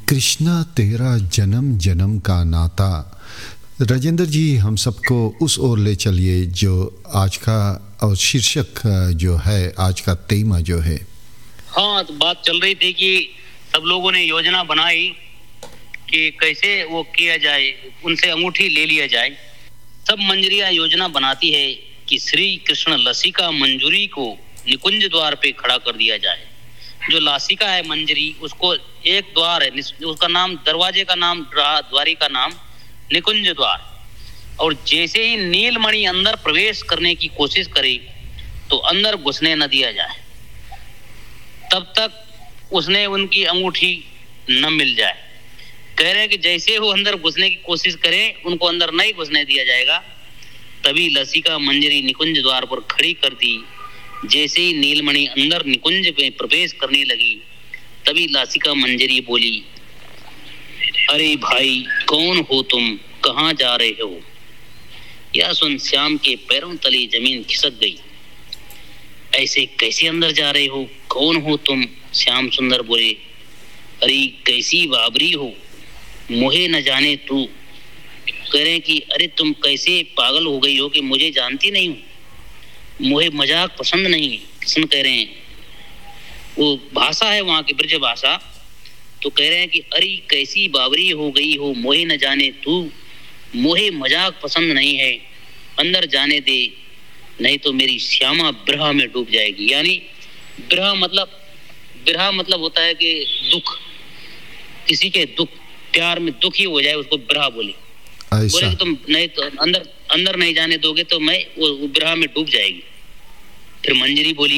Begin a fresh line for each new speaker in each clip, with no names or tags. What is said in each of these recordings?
कृष्णा तेरा जन्म जन्म का नाता। राजेंद्र जी, हम सबको उस ओर ले चलिए जो आज का और शीर्षक जो है आज का तेमा जो है।
हाँ, तो बात चल रही थी कि सब लोगों ने योजना बनाई कि कैसे वो किया जाए, उनसे अंगूठी ले लिया जाए। सब मंजरियां योजना बनाती है कि श्री कृष्ण लसिका मंजूरी को निकुंज द्वार पे खड़ा कर दिया जाए। जो लासिका है मंजरी, उसको एक द्वार है, उसका नाम, दरवाजे का नाम, द्वारी का नाम निकुंज द्वार। और जैसे ही नीलमणि अंदर प्रवेश करने की कोशिश करे तो अंदर घुसने न दिया जाए, तब तक उसने उनकी अंगूठी न मिल जाए। कह रहे हैं कि जैसे वो अंदर घुसने की कोशिश करें, उनको अंदर नहीं घुसने दिया जाएगा। तभी लसिका मंजरी निकुंज द्वार पर खड़ी कर दी। जैसे ही नीलमणि अंदर निकुंज में प्रवेश करने लगी, तभी लसिका मंजरी बोली, अरे भाई, कौन हो तुम, कहाँ जा रहे हो? यह सुन श्याम के पैरों तले जमीन खिसक गई। ऐसे कैसे अंदर जा रहे हो, कौन हो तुम? श्याम सुंदर बोले, अरे कैसी बाबरी हो, मुझे न जाने तू। कह रहे कि अरे तुम कैसे पागल हो गई हो कि मुझे जानती नहीं हूँ, मुझे मजाक पसंद नहीं है। कृष्ण कह रहे हैं, वो भाषा है वहां की ब्रज भाषा, तो कह रहे हैं कि अरे कैसी बाबरी हो गई हो, मुझे न जाने तू, मुझे मजाक पसंद नहीं है, अंदर जाने दे, नहीं तो मेरी श्यामा बिरहा में डूब जाएगी। यानी बिरहा मतलब होता है कि दुख, किसी के दुख, प्यार में दुखी हो जाए उसको बिरहा बोले। बोले कि तुम नहीं तो अंदर नहीं जाने दोगे तो मैं वो बिरहा में डूब जाएगी। फिर मंजरी बोली,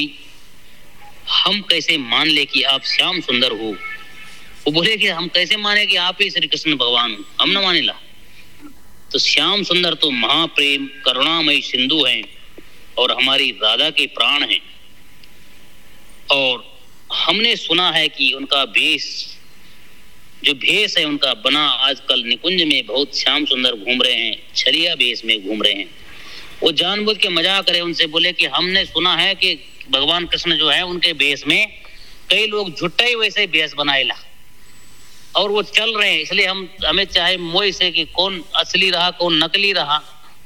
हम कैसे मान ले कि आप श्याम सुंदर हो? वो बोले कि हम कैसे माने कि आप ही श्री कृष्ण भगवान हो, हम न माने ला। तो श्याम सुंदर तो महाप्रेम करुणामयी सिंधु हैं और हमारी राधा के प्राण हैं। और हमने सुना है कि उनका जो भेष है उनका बना, आजकल निकुंज में बहुत श्याम सुंदर घूम रहे हैं, छलिया भेष में घूम रहे हैं। वो जानबूझ के मजाक करे उनसे, बोले कि हमने सुना है कि भगवान कृष्ण जो है उनके भेष में कई लोग झुट्टा ही वैसे भेष बनाएला और वो चल रहे हैं, इसलिए हमें चाहे मोह से कि कौन असली रहा कौन नकली रहा,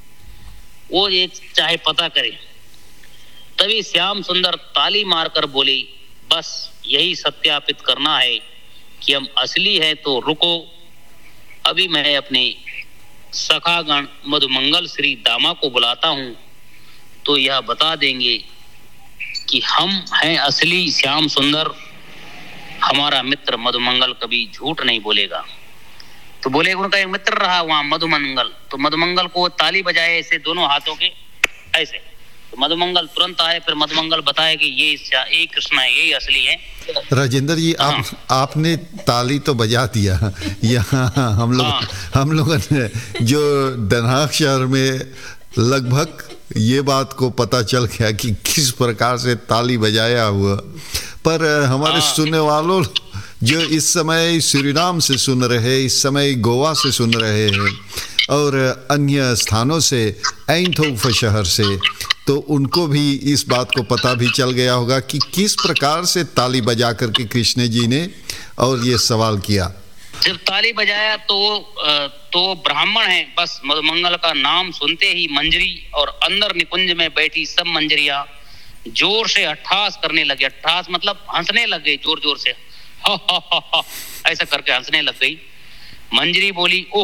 वो ये चाहे पता करे। तभी श्याम सुंदर ताली मारकर बोली, बस यही सत्यापित करना है कि हम असली है तो रुको, अभी मैं अपने सखागण मधुमंगल श्री दामा को बुलाता हूं, तो यह बता देंगे कि हम हैं असली श्याम सुंदर। हमारा मित्र मधुमंगल कभी झूठ नहीं बोलेगा। तो बोले, उनका एक मित्र रहा वहां मधुमंगल, तो मधुमंगल को ताली बजाए ऐसे दोनों हाथों के ऐसे, तो मधुमंगल तुरंत आए। फिर मधुमंगल बताए कि ये कृष्ण है, यही असली है।
राजेंद्र जी, आपने ताली तो बजा दिया। यहाँ हम लोगों ने जो दनाक शहर में लगभग ये बात को पता चल गया कि किस प्रकार से ताली बजाया हुआ, पर हमारे सुनने वालों जो इस समय सूरीनाम से सुन रहे, इस समय गोवा से सुन रहे हैं और अन्य स्थानों से, एंथोफ शहर से, तो उनको भी इस बात को पता भी चल गया होगा कि किस प्रकार से ताली बजा करके कृष्ण जी ने और ये सवाल किया।
जब ताली बजाया तो ब्राह्मण है, बस मधुमंगल का नाम सुनते ही मंजरी और अंदर निकुंज में बैठी सब मंजरियां जोर से अट्ठास करने लगे। अट्ठास मतलब हंसने लग गई, जोर जोर से हा हा हा हा ऐसा करके हंसने लग गई। मंजरी बोली, ओह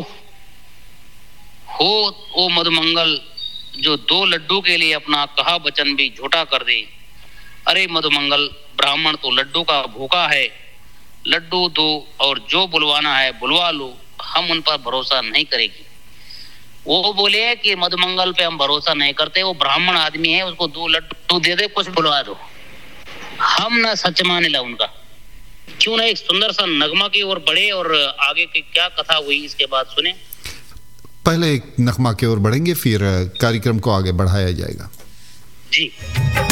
हो ओ मधुमंगल, जो 2 लड्डू के लिए अपना कहा वचन भी झूठा कर दे। अरे मधुमंगल, ब्राह्मण तो लड्डू का भूखा है, लड्डू दो और जो बुलवाना है बुलवा लो, हम उन पर भरोसा नहीं करेगी। वो बोले कि मधुमंगल पे हम भरोसा नहीं करते, वो ब्राह्मण आदमी है, उसको 2 लड्डू दे दे, कुछ बुलवा दो, हम ना सच माने ला उनका। क्यों ना एक सुंदर सा नगमा की ओर बढ़े और आगे की क्या कथा हुई इसके बाद सुने।
पहले एक नगमा की ओर बढ़ेंगे, फिर कार्यक्रम को आगे बढ़ाया जाएगा।
जी।